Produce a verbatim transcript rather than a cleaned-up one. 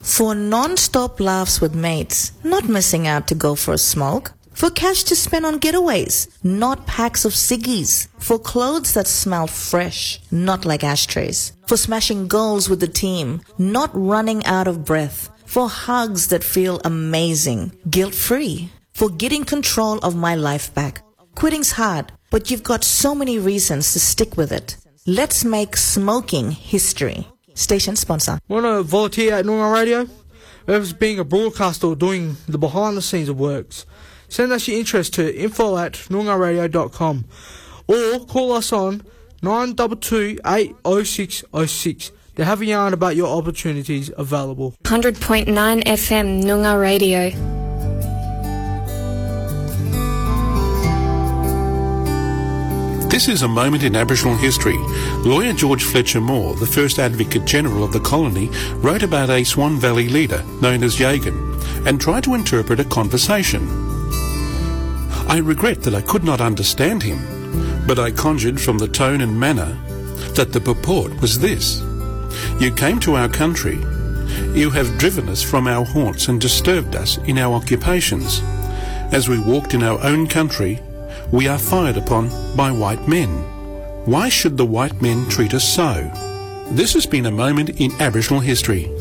For non-stop laughs with mates, not missing out to go for a smoke. For cash to spend on getaways, not packs of ciggies. For clothes that smell fresh, not like ashtrays. For smashing goals with the team, not running out of breath. For hugs that feel amazing, guilt-free. For getting control of my life back. Quitting's hard, but you've got so many reasons to stick with it. Let's make smoking history. Station sponsor. Want to volunteer at Noongar Radio? Whether it's being a broadcaster or doing the behind-the-scenes of works, send us your interest to info at noongar radio dot com or call us on nine two two, eight oh six oh six to have a yarn about your opportunities available. one hundred point nine F M Noongar Radio. This is a moment in Aboriginal history. Lawyer George Fletcher Moore, the first Advocate General of the colony, wrote about a Swan Valley leader known as Yagan and tried to interpret a conversation. I regret that I could not understand him, but I conjured from the tone and manner that the purport was this. You came to our country. You have driven us from our haunts and disturbed us in our occupations. As we walked in our own country, we are fired upon by white men. Why should the white men treat us so? This has been a moment in Aboriginal history.